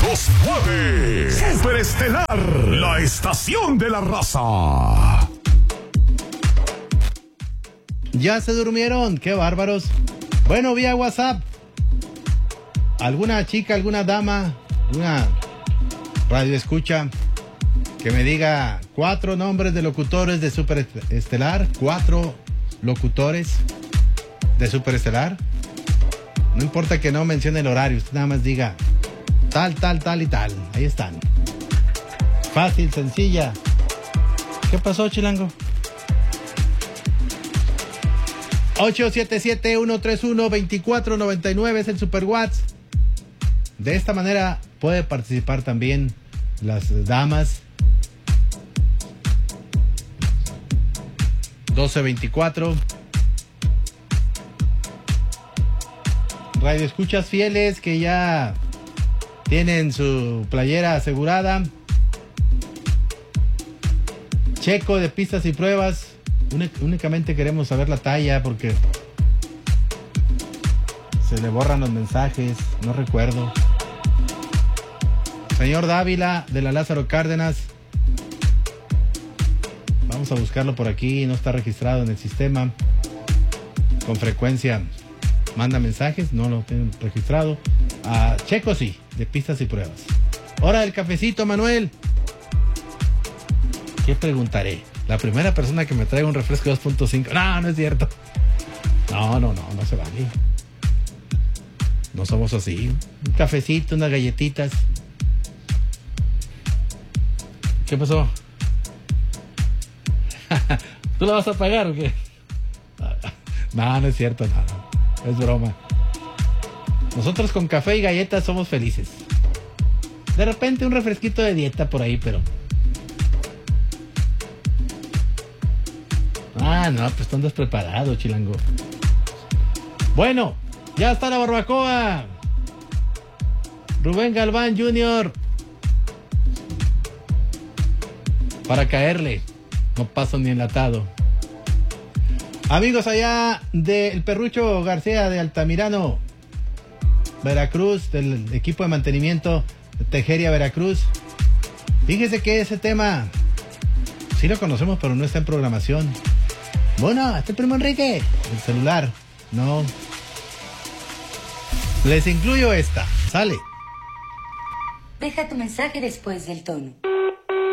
9. Superestelar, la estación de la raza. Ya se durmieron, qué bárbaros. Bueno, vía WhatsApp. ¿Alguna chica, alguna dama, una radio escucha que me diga 4 nombres de locutores de Superestelar? 4 locutores de Superestelar. No importa que no mencione el horario, usted nada más diga tal y tal. Ahí están. Fácil, sencilla. ¿Qué pasó, Chilango? 877-131-2499 es el Super WhatsApp. De esta manera puede participar también las damas. 1224. Radio escuchas fieles que ya tienen su playera asegurada. Checo de pistas y pruebas. Únicamente queremos saber la talla porque se le borran los mensajes, no recuerdo. Señor Dávila de la Lázaro Cárdenas, vamos a buscarlo por aquí, no está registrado en el sistema. Con frecuencia manda mensajes, no lo tienen registrado. A Checo sí, de pistas y pruebas. Hora del cafecito, Manuel. ¿Qué preguntaré? La primera persona que me traiga un refresco 2.5. No es cierto. No se vale. No somos así. Un cafecito, unas galletitas. ¿Qué pasó? ¿Tú la vas a pagar o qué? No es cierto, no. Es broma. Nosotros con café y galletas somos felices. De repente un refresquito de dieta por ahí, pero... no, pues tú andas preparado, Chilango. Bueno, ya está la barbacoa. Rubén Galván Jr. Para caerle. No paso ni enlatado. Amigos allá del Perrucho García de Altamirano, Veracruz, del equipo de mantenimiento de Tejeria Veracruz. Fíjese que ese tema sí lo conocemos, pero no está en programación. Bueno, este primo Enrique, el celular, no. Les incluyo esta, sale. Deja tu mensaje después del tono.